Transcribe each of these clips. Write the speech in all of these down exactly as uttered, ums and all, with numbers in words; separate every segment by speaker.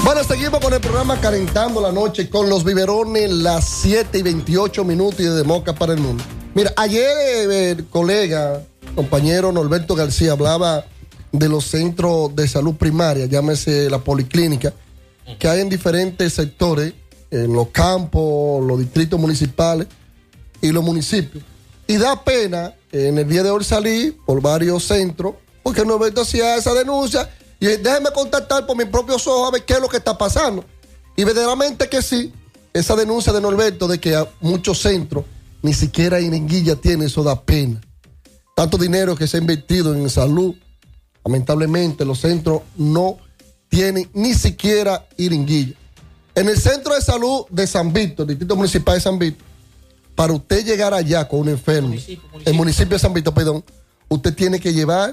Speaker 1: Bueno, seguimos con el programa Calentando la Noche con los biberones, las siete y veintiocho minutos y de Moca para el mundo. Mira, ayer eh, el colega, compañero Norberto García hablaba de los centros de salud primaria, llámese la policlínica, que hay en diferentes sectores, en los campos, los distritos municipales y los municipios. Y da pena en el día de hoy salir por varios centros, porque Norberto hacía esa denuncia. Y déjeme contactar por mis propios ojos a ver qué es lo que está pasando. Y verdaderamente que sí, esa denuncia de Norberto de que a muchos centros ni siquiera jeringuilla tiene, eso da pena. Tanto dinero que se ha invertido en salud, lamentablemente los centros no tienen ni siquiera jeringuilla. En el centro de salud de San Víctor, el distrito municipal de San Víctor, para usted llegar allá con un enfermo, municipio, municipio. el municipio de San Víctor, perdón, usted tiene que llevar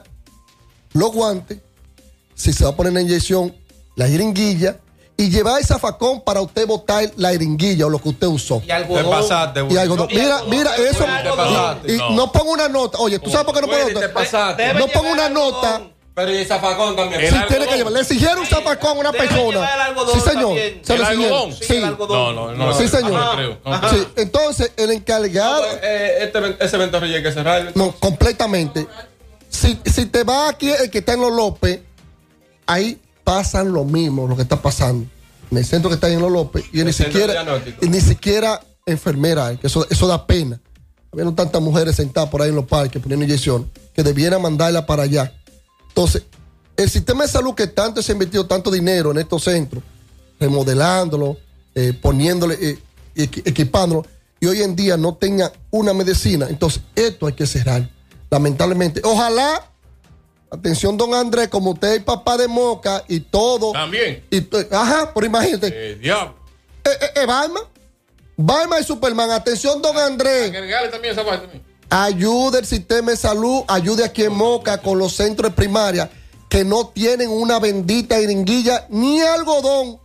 Speaker 1: los guantes, si se va a poner la inyección, la jeringuilla, y llevar el zafacón para usted botar la jeringuilla o lo que usted usó.
Speaker 2: Y algodón. Te pasaste,
Speaker 1: y algodón.
Speaker 2: No,
Speaker 1: mira,
Speaker 2: y
Speaker 1: mira, eso.
Speaker 2: Te pasaste,
Speaker 1: y, y no. no pongo una nota. Oye, ¿tú sabes por qué no pongo nota?
Speaker 2: Te pasaste.
Speaker 1: No pongo una nota.
Speaker 2: Pero y el zafacón también.
Speaker 1: Sí, tiene que llevar. Le exigieron un zafacón a una persona. Sí, señor. Se lo exigieron. Sí.
Speaker 2: No, no, no.
Speaker 1: Sí, señor. No sí. Entonces, el encargado.
Speaker 2: No, eh, este, ese evento hay que cerrar.
Speaker 1: No, completamente. Si, si te va aquí, el que está en Los López, ahí pasan lo mismo, lo que está pasando. En el centro que está ahí en Los López, y ni siquiera, y ni siquiera enfermera hay, que eso, eso da pena. Habían tantas mujeres sentadas por ahí en los parques poniendo inyecciones, que debieran mandarla para allá. Entonces, el sistema de salud que tanto se ha invertido tanto dinero en estos centros, remodelándolo, eh, poniéndole, eh, equipándolo, y hoy en día no tenga una medicina, entonces esto hay que cerrar, lamentablemente. Ojalá, atención don Andrés, como usted es el papá de Moca y todo.
Speaker 3: También.
Speaker 1: Y, ajá, pero imagínate.
Speaker 3: Eh, diablo.
Speaker 1: Eh, eh, eh, Batman. Batman y Superman. Atención don Andrés.
Speaker 3: Agregarle también esa parte también.
Speaker 1: Ayude el sistema de salud, ayude aquí en Moca con los centros de primaria que no tienen una bendita jeringuilla ni algodón